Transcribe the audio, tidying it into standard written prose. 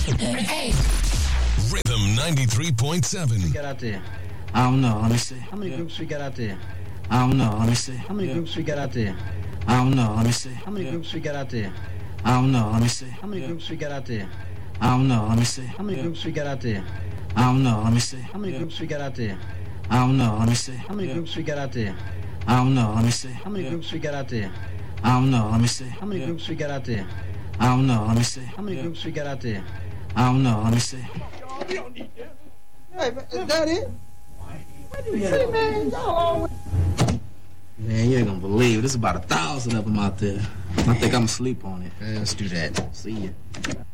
Rhythm 93.7. We got out there. I don't know. Let me see. How many groups we got out there? I don't know. Let me see. How many groups we got out there? I don't know. Let me see. How many groups we got out there? I don't know. Let me see. How many groups we got out there? I don't know. Let me see. How many groups we got out there? I don't know. Let me see. How many groups we got out there? I don't know. Let me see. How many groups we got out there? I don't know. Let me see. How many groups we got out there? I don't know. Let me see. How many groups we got out there? I don't know. Let me see. How many groups we got out there? I don't know. Let me see. Hey, is that it? See, man, y'all always... Man, you ain't gonna believe it. There's about 1,000 of them out there. I think I'm gonna sleep on it. Let's do that. See ya.